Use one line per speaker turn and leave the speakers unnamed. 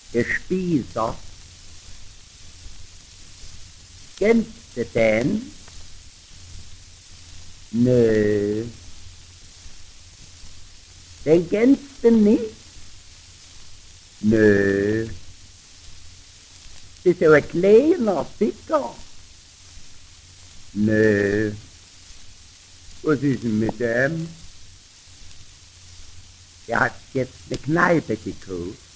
der Spießer. Kennst du den? Nö. Den kennst du nicht? Nö. Das ist ja ein kleiner Dicker. Nö. Was ist denn mit dem? Der hat jetzt eine Kneipe gekauft.